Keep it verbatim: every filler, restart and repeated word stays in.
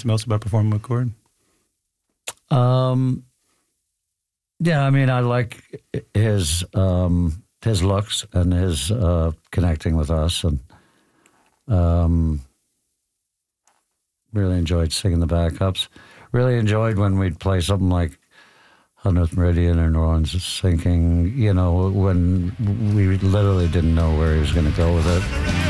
most about performing with Gord? Um, yeah, I mean, I like his um, his looks and his uh, connecting with us, and um, really enjoyed singing the backups. Really enjoyed when we'd play something like hundredth Meridian or New Orleans Sinking, you know, when we literally didn't know where he was going to go with it.